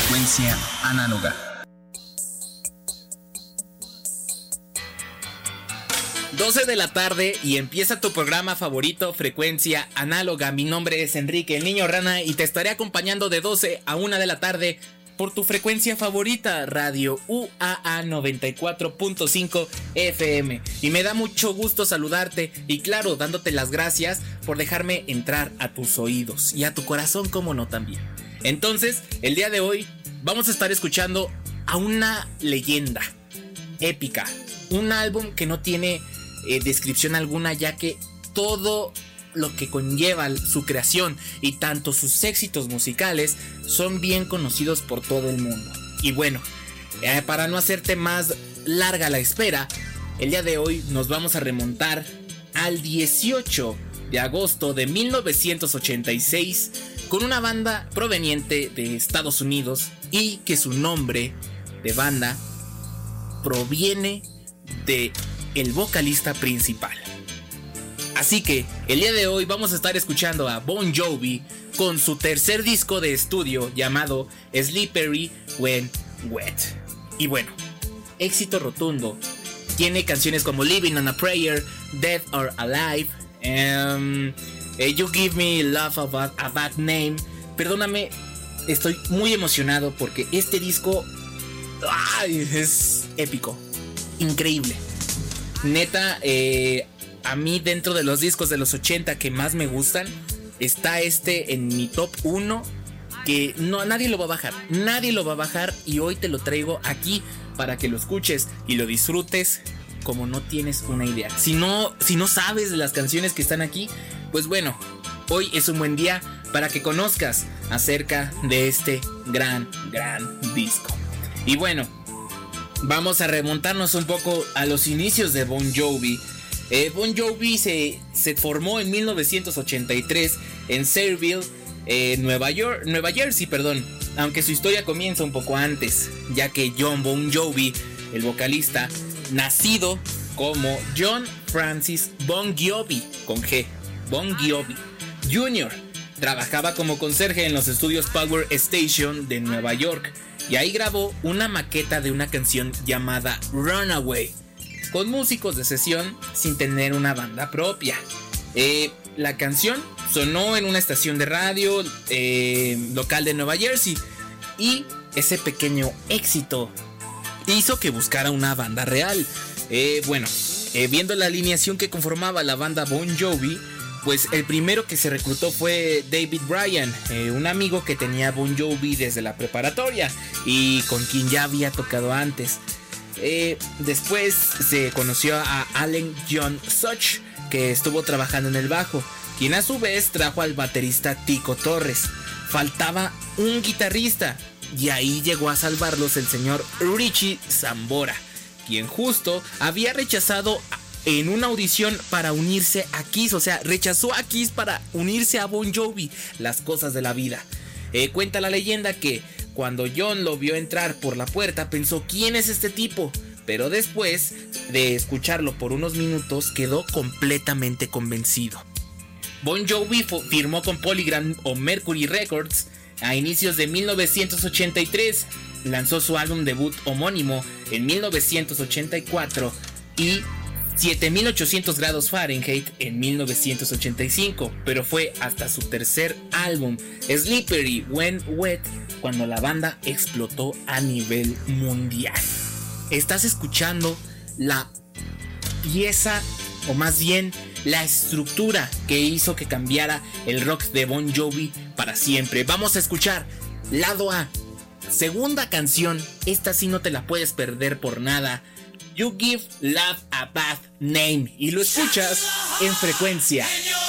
Frecuencia Análoga. 12 de la tarde y empieza tu programa favorito, Frecuencia Análoga. Mi nombre es Enrique, el niño rana, y te estaré acompañando de 12 a 1 de la tarde por tu frecuencia favorita, Radio UAA 94.5 FM. Y me da mucho gusto saludarte y, claro, dándote las gracias por dejarme entrar a tus oídos y a tu corazón, como no, también. Entonces, el día de hoy vamos a estar escuchando a una leyenda épica, un álbum que no tiene descripción alguna, ya que todo lo que conlleva su creación y tanto sus éxitos musicales son bien conocidos por todo el mundo. Y bueno, para no hacerte más larga la espera, el día de hoy nos vamos a remontar al 18 de agosto de 1986 con una banda proveniente de Estados Unidos y que su nombre de banda proviene de el vocalista principal. Así que el día de hoy vamos a estar escuchando a Bon Jovi con su tercer disco de estudio llamado Slippery When Wet. Y bueno, éxito rotundo. Tiene canciones como Living on a Prayer, Dead or Alive, You Give Me Love a Bad Name. Perdóname, estoy muy emocionado porque este disco es épico, increíble. Neta, a mí dentro de los discos de los 80 que más me gustan, está este en mi top 1, que no, nadie lo va a bajar, y hoy te lo traigo aquí para que lo escuches y lo disfrutes como no tienes una idea. Si no sabes de las canciones que están aquí, pues bueno, hoy es un buen día para que conozcas acerca de este gran disco. Y bueno, vamos a remontarnos un poco a los inicios de Bon Jovi. Bon Jovi se formó en 1983 en Sayreville, Nueva Jersey, aunque su historia comienza un poco antes, ya que John Bon Jovi, el vocalista, nacido como John Francis Bon Jovi, con G, Bon Jovi Jr., trabajaba como conserje en los estudios Power Station de Nueva York, y ahí grabó una maqueta de una canción llamada Runaway, con músicos de sesión sin tener una banda propia. La canción sonó en una estación de radio local de Nueva Jersey, y ese pequeño éxito hizo que buscara una banda real. Viendo la alineación que conformaba la banda Bon Jovi, pues el primero que se reclutó fue David Bryan, un amigo que tenía Bon Jovi desde la preparatoria y con quien ya había tocado antes. Después se conoció a Allen John Such, que estuvo trabajando en el bajo, quien a su vez trajo al baterista Tico Torres. Faltaba un guitarrista, y ahí llegó a salvarlos el señor Richie Sambora, quien justo había rechazado en una audición para unirse a Kiss. O sea, rechazó a Kiss para unirse a Bon Jovi. Las cosas de la vida. Cuenta la leyenda que cuando John lo vio entrar por la puerta pensó: ¿quién es este tipo? Pero después de escucharlo por unos minutos quedó completamente convencido. Bon Jovi firmó con Polygram o Mercury Records a inicios de 1983. Lanzó su álbum debut homónimo en 1984 y 7800 grados Fahrenheit en 1985, pero fue hasta su tercer álbum, Slippery When Wet, cuando la banda explotó a nivel mundial. Estás escuchando la pieza, o más bien la estructura que hizo que cambiara el rock de Bon Jovi para siempre. Vamos a escuchar lado A, segunda canción. Esta sí no te la puedes perder por nada. You Give Love a Bad Name, y lo escuchas en Frecuencia